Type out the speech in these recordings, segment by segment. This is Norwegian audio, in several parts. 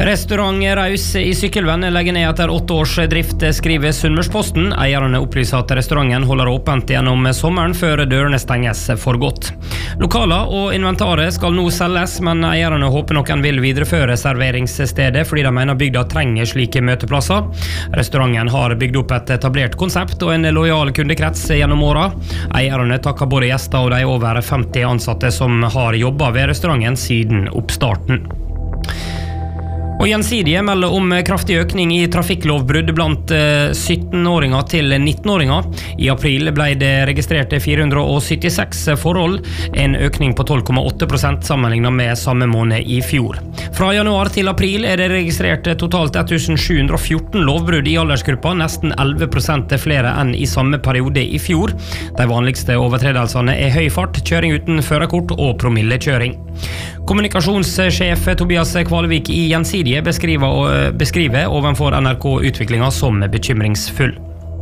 Restaurant Raus i Sykkelvenn legger ned etter 8 års drift, skriver Sunnmørsposten. Eierne opplyser at restauranten holder åpent gjennom sommeren før dørene stenges for godt. Lokaler og inventaret skal nå selges, men eierne håper noen vil videreføre serveringsstedet fordi de mener bygda trenger slike møteplasser. Restauranten har bygd opp et etablert konsept og en lojal kundekrets gjennom året. Eierne takker både gjester og de over 50 ansatte som har jobbet ved restauranten siden oppstarten. Og Gjensidige melder om kraftig økning i trafikklovbrudd blant 17-åringer til 19-åringer. I april ble det registrert 476 forhold, en økning på 12,8% sammenlignet med samme måned i fjor. Fra januar til april er det registrert totalt 1714 lovbrudd i aldersgruppa, nesten 11% flere enn i samme periode i fjor. De vanligste overtredelsene er høy fart, kjøring uten førerkort og promillekjøring. Kommunikasjonssjef Tobias Kvalvik i Gjensidige beskriver ovenfor NRK utviklingen som bekymringsfull.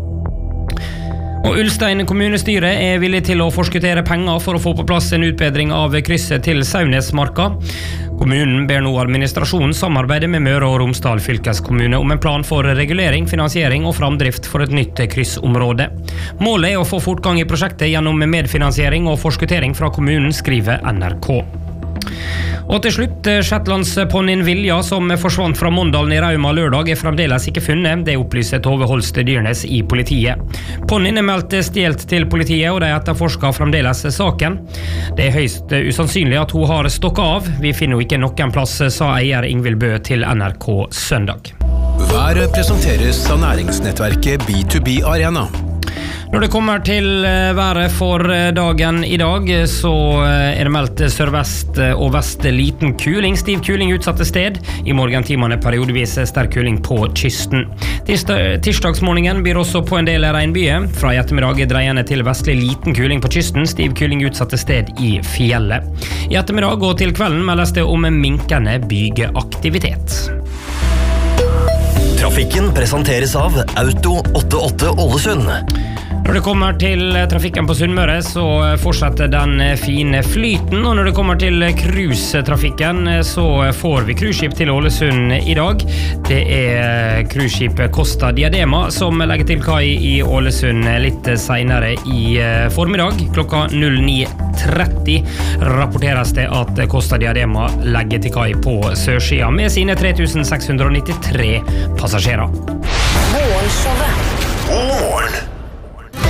Og Ulstein kommunestyre er villig til å forskuttere penger for å få på plass en utbedring av krysset til Saunesmarka. Kommunen ber nå administrasjonen samarbeide med Møre og Romsdal fylkeskommune om en plan for regulering, finansiering og framdrift for et nytt kryssområde. Målet er å få fortgang i prosjektet gjennom medfinansiering og forskuttering fra kommunen, skriver NRK. Og til slutt, Shetlandsponnien Vilja, som forsvant fra Mondalen i Rauma lørdag, er fremdeles ikke funnet. Det opplyser Tove Holst Dyrnes i politiet. Ponnien er meldt stjelt til politiet, og de etterforsker fremdeles saken. Det er høyst usannsynlig at hun har stokket av. Vi finner jo ikke noen plass, sa eier Ingvild Bø til NRK søndag. Været presenteres av næringsnettverket B2B Arena. Når det kommer til været for dagen i dag, så er det meldt sørvest og vest liten kuling, stiv kuling utsatte sted. I morgentimene periodevis sterk kuling på kysten. Tirsdagsmorgenen blir også på en del regnbyer. Fra i ettermiddag dreiende til vestlig liten kuling på kysten, stiv kuling utsatte sted i fjellet. I ettermiddag og til kvelden meldes det om minkende bygeaktivitet. Trafikken presenteres av Auto 88 Ålesund. Når det kommer til trafikken på Sunnmøre, så fortsetter den fine flyten, og når det kommer til cruisetrafikken, så får vi cruiseskip til Ålesund i dag. Det er cruiseskipet Costa Diadema som legger til kai i Ålesund litt senere i formiddag. Klokka 09:30 rapporteres det at Costa Diadema legger til kai på sørsida med sine 3693 passasjerer. Morgenshowet